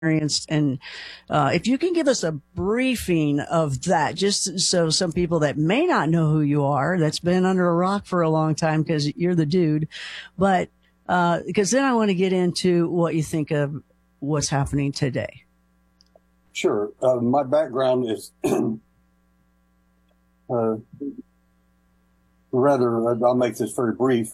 experienced. And if you can give us a briefing of that, just so some people that may not know who you are, that's been under a rock for a long time because you're the dude. But because then I want to get into what you think of what's happening today. Sure. My background is I'll make this very brief.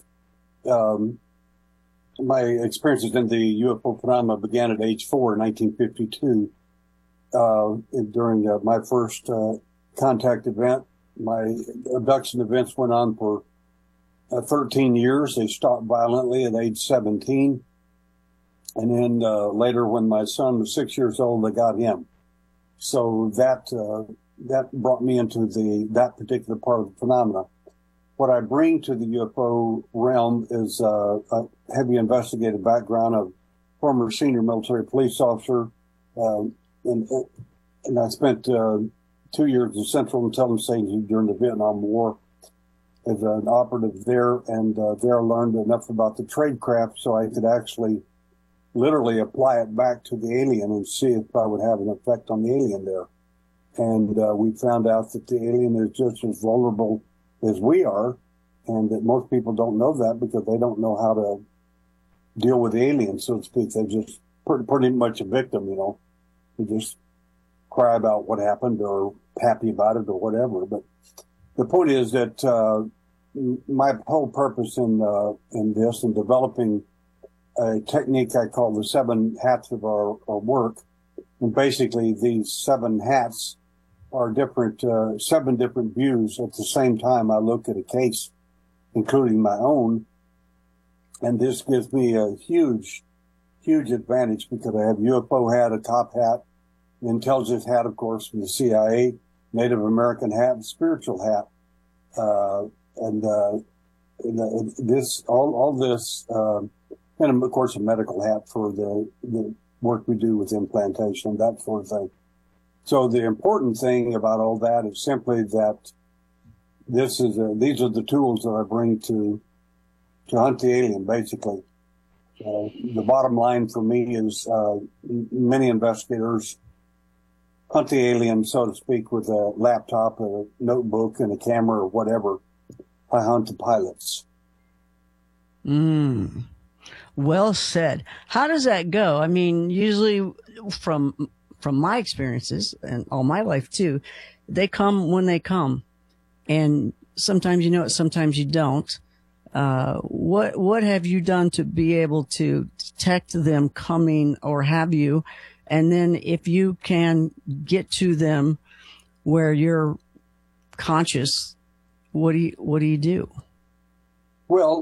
My experiences in the UFO phenomena began at age 4 in 1952. During my first contact event, my abduction events went on for 13 years. They stopped violently at age 17. And then later, when my son was 6 years old, they got him. So that brought me into that particular part of the phenomena. What I bring to the UFO realm is a heavy investigative background of former senior military police officer, and I spent 2 years in Central Intelligence Agency during the Vietnam War as an operative there, and there I learned enough about the tradecraft so I could actually literally apply it back to the alien and see if I would have an effect on the alien there. And we found out that the alien is just as vulnerable as we are, and that most people don't know that because they don't know how to deal with aliens, so to speak. They're just pretty much a victim, They just cry about what happened or happy about it or whatever. But the point is that my whole purpose in this and developing a technique I call the 7 hats of our work, and basically these 7 hats are 7 different views at the same time I look at a case, including my own. And this gives me a huge advantage because I have UFO hat, a top hat, intelligence hat, of course, from the CIA, Native American hat, and spiritual hat. And this, and of course a medical hat for the work we do with implantation, that sort of thing. So the important thing about all that is simply that these are the tools that I bring to hunt the alien, basically. The bottom line for me is many investigators hunt the alien, so to speak, with a laptop, a notebook, and a camera or whatever. I hunt the pilots. Well said. How does that go? I mean, usually from my experiences and all my life too, they come when they come, and sometimes you know it, sometimes you don't. What have you done to be able to detect them coming, or have you? And then if you can get to them where you're conscious, what do you do? Well,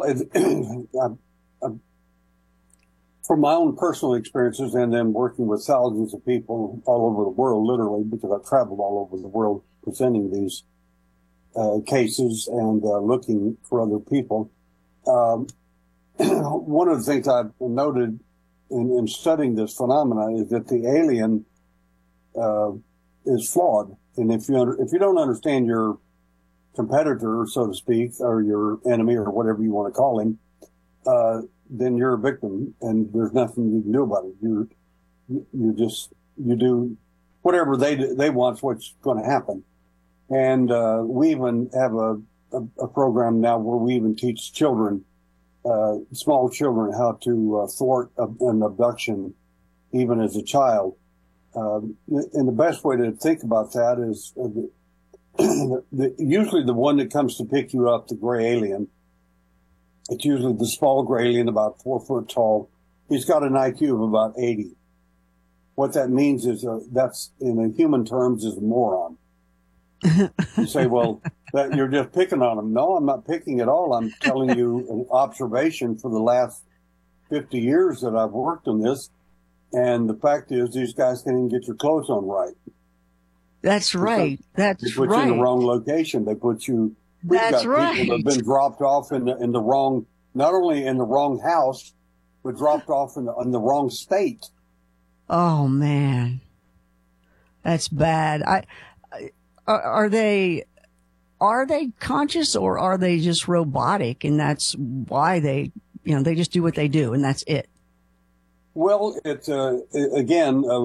from my own personal experiences and then working with thousands of people all over the world, literally, because I've traveled all over the world presenting these cases and looking for other people. One of the things I've noted in studying this phenomena is that the alien is flawed. And if you don't understand your competitor, so to speak, or your enemy or whatever you want to call him, then you're a victim and there's nothing you can do about it. You do whatever they want, what's going to happen. And we even have a program now where we even teach children, small children, how to thwart an abduction, even as a child. And the best way to think about that is usually the one that comes to pick you up, the gray alien. It's usually the small gray alien, about 4 foot tall. He's got an IQ of about 80. What that means is that's, in human terms, is a moron. You say, well, that you're just picking on him. No, I'm not picking at all. I'm telling you an observation for the last 50 years that I've worked on this. And the fact is, these guys can't even get your clothes on right. That's right. That's right. They put you in the wrong location. They put you... We've got people that have been dropped off in the wrong, not only in the wrong house, but dropped off in the wrong state. Oh man, that's bad. Are they conscious, or are they just robotic, and that's why they just do what they do, and that's it? Well, again,